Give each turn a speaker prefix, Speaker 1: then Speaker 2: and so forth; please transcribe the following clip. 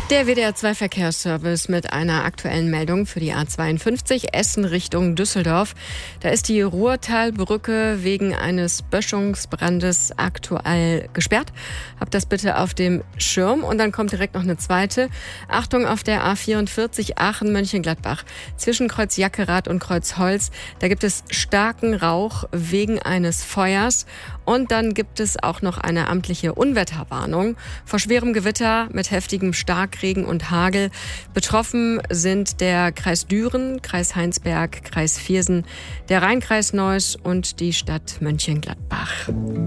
Speaker 1: Der WDR2-Verkehrsservice mit einer aktuellen Meldung für die A52 Essen Richtung Düsseldorf. Da ist die Ruhrtalbrücke wegen eines Böschungsbrandes aktuell gesperrt. Habt das bitte auf dem Schirm. Und dann kommt direkt noch eine zweite. Achtung auf der A44 Aachen-Mönchengladbach. Zwischen Kreuz Jackerath und Kreuz Holz. Da gibt es starken Rauch wegen eines Feuers. Und dann gibt es auch noch eine amtliche Unwetterwarnung vor schwerem Gewitter mit heftigem Starkregen und Hagel. Betroffen sind der Kreis Düren, Kreis Heinsberg, Kreis Viersen, der Rheinkreis Neuss und die Stadt Mönchengladbach.